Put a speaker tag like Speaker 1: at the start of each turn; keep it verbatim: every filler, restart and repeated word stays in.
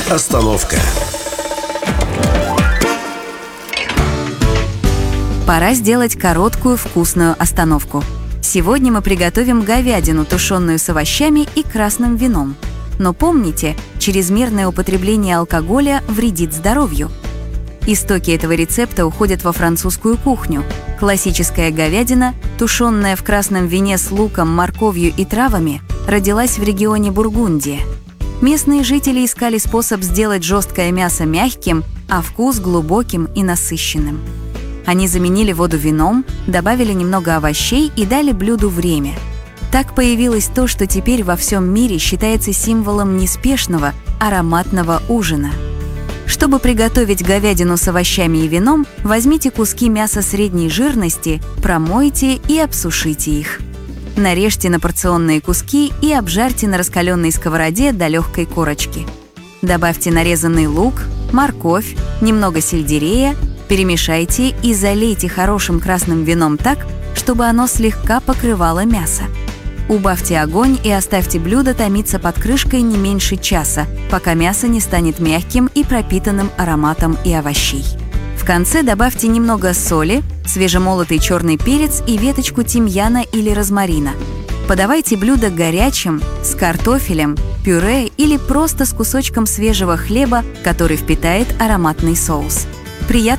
Speaker 1: Остановка.
Speaker 2: Пора сделать короткую вкусную остановку. Сегодня мы приготовим говядину, тушеную с овощами и красным вином. Но помните, чрезмерное употребление алкоголя вредит здоровью. Истоки этого рецепта уходят во французскую кухню. Классическая говядина, тушенная в красном вине с луком, морковью и травами, родилась в регионе Бургундия. Местные жители искали способ сделать жесткое мясо мягким, а вкус глубоким и насыщенным. Они заменили воду вином, добавили немного овощей и дали блюду время. Так появилось то, что теперь во всем мире считается символом неспешного, ароматного ужина. Чтобы приготовить говядину с овощами и вином, возьмите куски мяса средней жирности, промойте и обсушите их. Нарежьте на порционные куски и обжарьте на раскаленной сковороде до легкой корочки. Добавьте нарезанный лук, морковь, немного сельдерея, перемешайте и залейте хорошим красным вином так, чтобы оно слегка покрывало мясо. Убавьте огонь и оставьте блюдо томиться под крышкой не меньше часа, пока мясо не станет мягким и пропитанным ароматом и овощей. В конце добавьте немного соли, свежемолотый черный перец и веточку тимьяна или розмарина. Подавайте блюдо горячим, с картофелем, пюре или просто с кусочком свежего хлеба, который впитает ароматный соус. Приятного